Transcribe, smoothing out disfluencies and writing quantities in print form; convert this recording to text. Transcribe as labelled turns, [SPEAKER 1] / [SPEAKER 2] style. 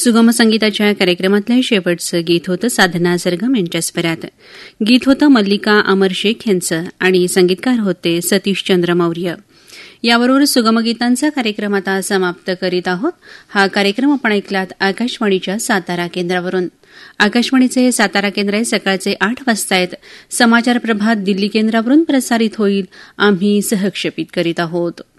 [SPEAKER 1] सुगम संगीताच्या कार्यक्रमातलं शेवटचं गीत होतं साधना सरगम यांच्या स्वरात. गीत होतं मल्लिका अमर शेख यांचं आणि संगीतकार होते सतीशचंद्र मौर्य. याबरोबर सुगम गीतांचा कार्यक्रम आता समाप्त करीत आहोत. हा कार्यक्रम आपण ऐकलात आकाशवाणीच्या सातारा केंद्रावरून. आकाशवाणीचे सातारा केंद्र सकाळचे 8 वाजता आहेत. समाचार प्रभात दिल्ली केंद्रावरून प्रसारित होईल. आम्ही सहक्षेपित करीत आहोत.